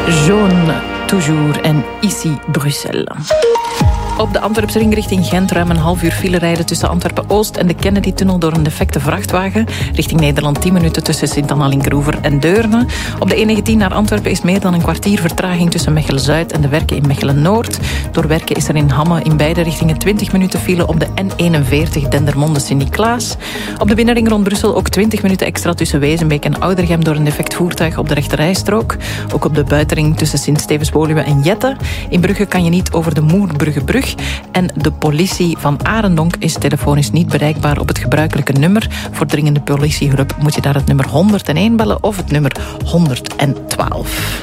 Jaune, toujours en ici Bruxelles. Op de Antwerpse ring richting Gent ruim een half uur file rijden tussen Antwerpen-Oost en de Kennedy-tunnel door een defecte vrachtwagen. Richting Nederland 10 minuten tussen Sint-Anna-Linkeroever en Deurne. Op de E19 naar Antwerpen is meer dan een kwartier vertraging tussen Mechelen-Zuid en de Werken in Mechelen-Noord. Door Werken is er in Hamme in beide richtingen 20 minuten file op de N41 Dendermonde-Sint-Niklaas. Op de binnenring rond Brussel ook 20 minuten extra tussen Wezenbeek en Oudergem door een defect voertuig op de rechterrijstrook. Ook op de buitenring tussen Sint-Stevens-Woluwe en Jette. In Brugge kan je niet over de Moerbruggebrug. En de politie van Arendonk is telefonisch niet bereikbaar op het gebruikelijke nummer. Voor dringende politiehulp moet je daar het nummer 101 bellen of het nummer 112.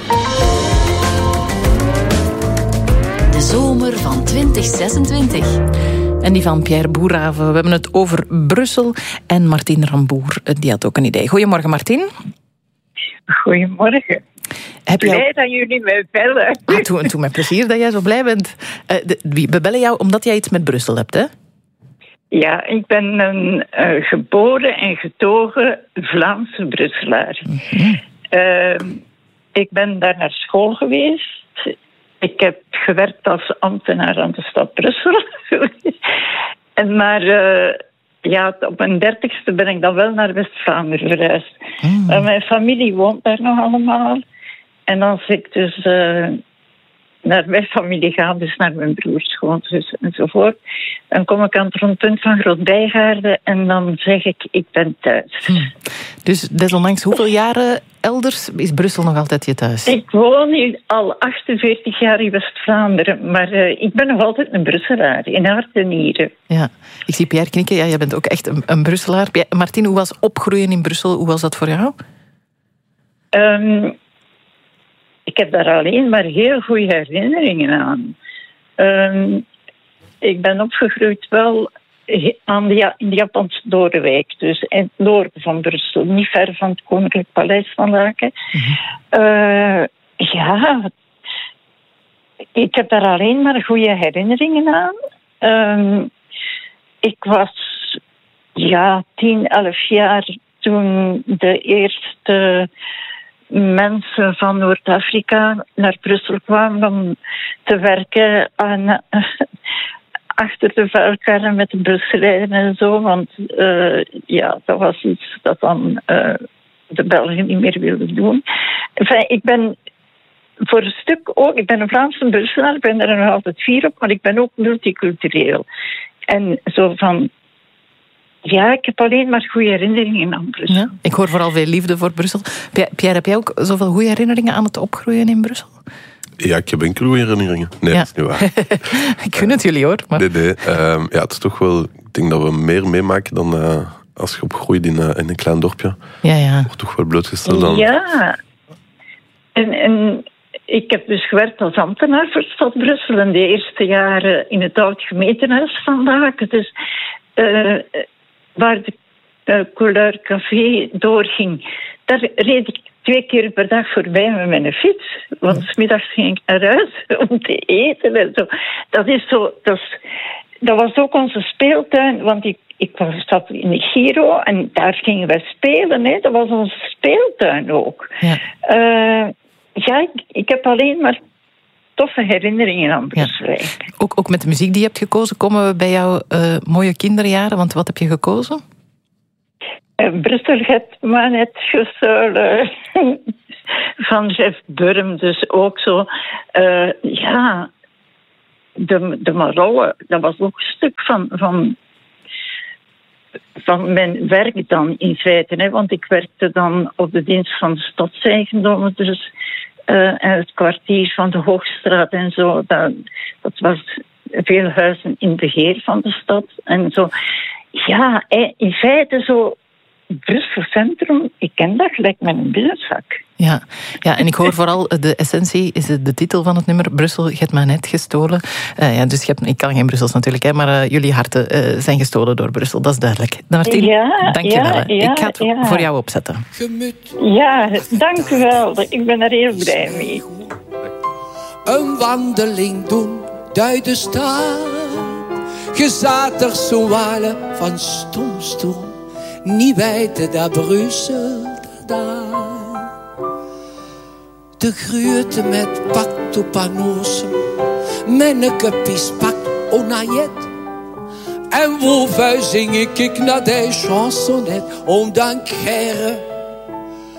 De zomer van 2026. En die van Pierre Boerhaave. We hebben het over Brussel. En Martien Ramboer, die had ook een idee. Goedemorgen, Martien. Goedemorgen. Blij dat jullie mij bellen. Toen met plezier dat jij zo blij bent. We bellen jou omdat jij iets met Brussel hebt, hè? Ja, ik ben een geboren en getogen Vlaamse Brusselaar. Mm-hmm. Ik ben daar naar school geweest. Ik heb gewerkt als ambtenaar aan de stad Brussel. Op mijn 30ste ben ik dan wel naar West-Vlaanderen verhuisd. Mijn familie woont daar nog allemaal. En als ik dus naar mijn familie ga, dus naar mijn broers, schoonzus enzovoort, dan kom ik aan het rondpunt van Groot-Bijgaarden en dan zeg ik ben thuis. Dus desondanks hoeveel jaren elders is Brussel nog altijd je thuis? Ik woon nu al 48 jaar in West-Vlaanderen, maar ik ben nog altijd een Brusselaar, in hart en nieren. Ja, ik zie Pierre knikken. Ja, jij bent ook echt een Brusselaar. Martien, hoe was opgroeien in Brussel? Hoe was dat voor jou? Ik heb daar alleen maar heel goede herinneringen aan. Ik ben opgegroeid wel in de Japanse Doornwijk, dus in het noorden van Brussel, niet ver van het Koninklijk Paleis van Laken. Mm-hmm. Ik heb daar alleen maar goede herinneringen aan. Ik was 10, 11 jaar toen de eerste mensen van Noord-Afrika naar Brussel kwamen om te werken aan, achter de vuilkarren met de busrijden en zo. Want dat was iets dat dan de Belgen niet meer wilden doen. Ik ben voor een stuk ook, ik ben een Vlaamse Brusselaar, ik ben er nog altijd fier op, maar ik ben ook multicultureel. En zo van... Ja, ik heb alleen maar goede herinneringen aan Brussel. Ja, ik hoor vooral veel liefde voor Brussel. Pierre, heb jij ook zoveel goede herinneringen aan het opgroeien in Brussel? Ja, ik heb enkele goede herinneringen. Nee, dat is niet waar. Ik gun het jullie, hoor. Maar... Nee. Het is toch wel... Ik denk dat we meer meemaken dan als je opgroeit in een klein dorpje. Ja. Wordt toch wel blootgesteld aan... Ja. En ik heb dus gewerkt als ambtenaar voor de stad Brussel. En de eerste jaren in het oud gemeentehuis van Laken. Dus... waar de Couleur Café doorging, daar reed ik 2 keer per dag voorbij met mijn fiets. Want 's middags ging ik naar huis om te eten en zo. Dat was ook onze speeltuin, want ik zat in de Giro en daar gingen wij spelen. Hè. Dat was onze speeltuin ook. Ja. Ik heb alleen maar toffe herinneringen aan Brussel. Ja. Ook met de muziek die je hebt gekozen, komen we bij jouw mooie kinderjaren. Want wat heb je gekozen? Brussel heeft maar net gestolen van Jeff Burm. Dus ook zo... de Marolle, dat was ook een stuk van mijn werk dan in feite. Hè, want ik werkte dan op de dienst van de stadseigendommen. Dus... en het kwartier van de Hoogstraat en zo, dat was veel huizen in beheer van de stad en zo. Ja, in feite zo Brussel Centrum, ik ken dat gelijk met een binnenzak. Ja, en ik hoor vooral de essentie, is de titel van het nummer, Brussel, je hebt mij net gestolen. Dus ik kan geen Brussels natuurlijk, hè, maar jullie harten zijn gestolen door Brussel, dat is duidelijk. Martien, dank je wel. Ik ga het voor jou opzetten. Ja, dank u wel. Ik ben er heel blij mee. Een wandeling doen, duiden staan. Gezatig zo'n walen van stom. Niet weten dat Brussel daar. de gruute met pakt op panosen. Menneke pies pakt onajet. En woelvuil zing ik naar de chansonnet. Om dan keren